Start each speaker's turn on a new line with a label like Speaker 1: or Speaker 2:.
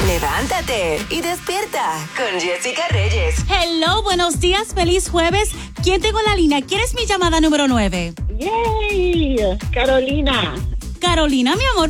Speaker 1: Levántate y despierta con Jessica Reyes.
Speaker 2: Hello, buenos días, feliz jueves. ¿Quién tengo en la línea? ¿Quién es mi llamada número 9?
Speaker 3: ¡Yay! Carolina.
Speaker 2: Carolina, mi amor.